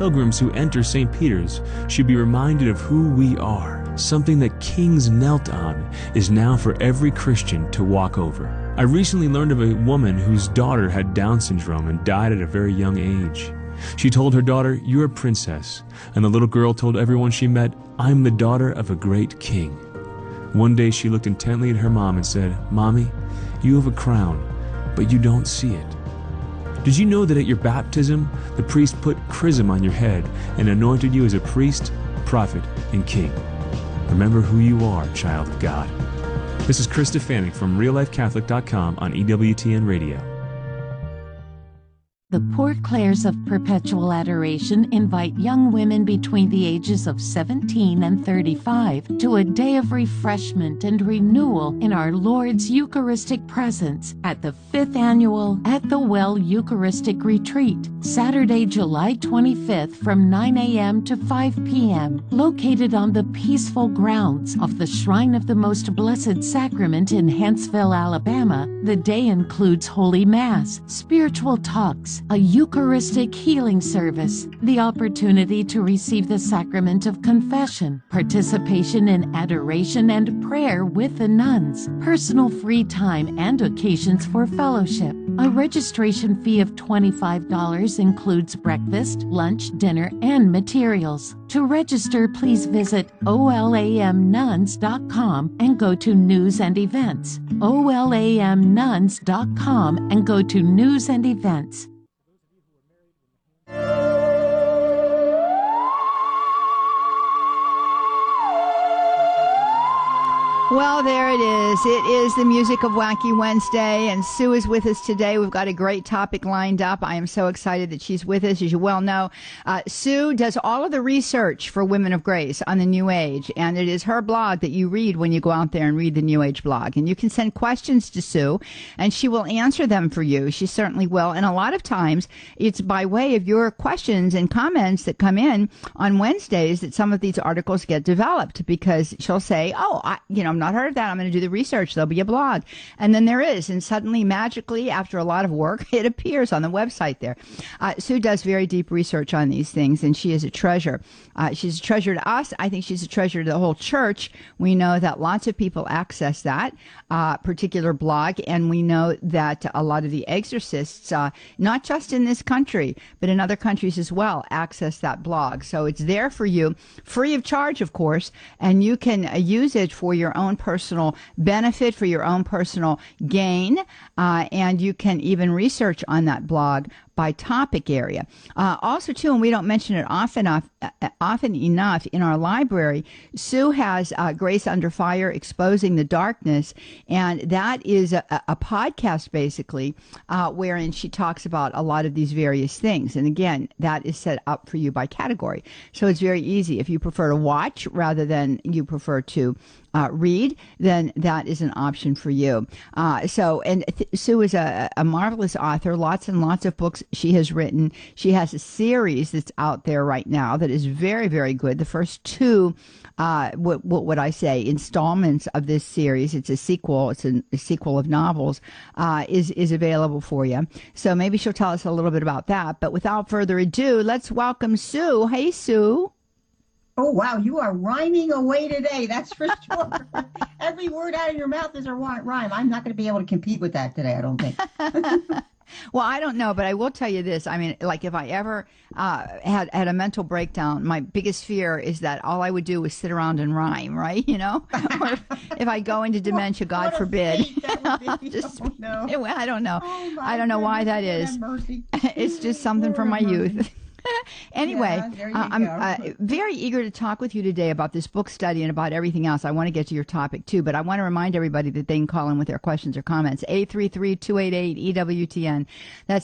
pilgrims who enter St. Peter's should be reminded of who we are. Something that kings knelt on is now for every Christian to walk over. I recently learned of a woman whose daughter had Down syndrome and died at a very young age. She told her daughter, "You're a princess," and the little girl told everyone she met, "I'm the daughter of a great king." One day she looked intently at her mom and said, "Mommy, you have a crown, but you don't see it." Did you know that at your baptism, the priest put chrism on your head and anointed you as a priest, prophet, and king? Remember who you are, child of God. This is Chris Stefanik from RealLifeCatholic.com on EWTN Radio. The Port Clares of Perpetual Adoration invite young women between the ages of 17 and 35 to a day of refreshment and renewal in our Lord's Eucharistic presence at the 5th Annual At the Well Eucharistic Retreat, Saturday, July 25th from 9 a.m. to 5 p.m., located on the peaceful grounds of the Shrine of the Most Blessed Sacrament in Huntsville, Alabama. The day includes Holy Mass, spiritual talks, a Eucharistic healing service, the opportunity to receive the sacrament of confession, participation in adoration and prayer with the nuns, personal free time and occasions for fellowship. A registration fee of $25 includes breakfast, lunch, dinner, and materials. To register, please visit olamnuns.com and go to News and Events. olamnuns.com and go to News and Events. Well, there it is. It is the music of Wacky Wednesday, and Sue is with us today. We've got a great topic lined up. I am so excited that she's with us. As you well know, Sue does all of the research for Women of Grace on the New Age, and it is her blog that you read when you go out there and read the New Age blog. And you can send questions to Sue, and she will answer them for you. She certainly will. And a lot of times, it's by way of your questions and comments that come in on Wednesdays that some of these articles get developed, because she'll say, I'm not heard of that. I'm going to do the research. There'll be a blog. And then there is. And suddenly, magically, after a lot of work, it appears on the website there. Sue does very deep research on these things, and she is a treasure. She's a treasure to us. I think she's a treasure to the whole church. We know that lots of people access that particular blog, and we know that a lot of the exorcists, not just in this country, but in other countries as well, access that blog. So it's there for you, free of charge, of course, and you can use it for your own personal benefit, for your own personal gain, and you can even research on that blog by topic area. Also, too, and we don't mention it often enough in our library, Sue has Grace Under Fire, Exposing the Darkness, and that is a podcast, basically, wherein she talks about a lot of these various things. And again, that is set up for you by category. So it's very easy. If you prefer to watch rather than you prefer to read, then that is an option for you. Sue is a marvelous author, lots and lots of books she has written. She has a series that's out there right now that is very, very good. The first two, what would I say, installments of this series, it's a sequel, it's a sequel of novels, is available for you. So maybe she'll tell us a little bit about that. But without further ado, let's welcome Sue. Hey, Sue. Oh, wow. You are rhyming away today. That's for sure. Every word out of your mouth is a rhyme. I'm not going to be able to compete with that today, I don't think. Well, I don't know, but I will tell you this. I mean, like if I ever had a mental breakdown, my biggest fear is that all I would do was sit around and rhyme, right? You know? Or if I go into dementia, God forbid. No. I don't know. Oh, I don't know why that is. It's just something from my youth. Anyway, I'm very eager to talk with you today about this book study and about everything else. I want to get to your topic too, but I want to remind everybody that they can call in with their questions or comments. 833-288-EWTN. That's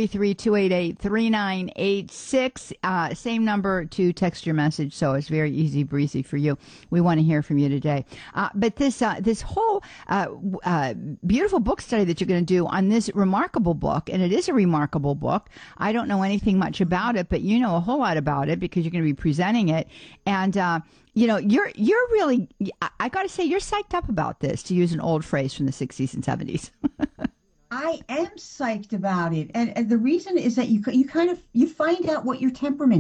833-288-3986. Same number to text your message, so it's very easy breezy for you. We want to hear from you today. But this whole beautiful book study that you're going to do on this remarkable book, and it is a remarkable book. I don't know anything much about it, but you know a whole lot about it because you're going to be presenting it. And, you're really, I got to say, you're psyched up about this, to use an old phrase from the 60s and 70s. I am psyched about it. And the reason is that you find out what your temperament